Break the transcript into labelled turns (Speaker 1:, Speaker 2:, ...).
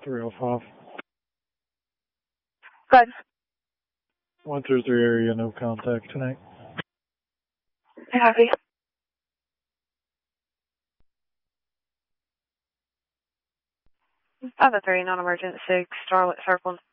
Speaker 1: 305.
Speaker 2: Good.
Speaker 1: 133 area, no contact tonight.
Speaker 2: Copy. 503, non-emergent 6, Starlit Circle.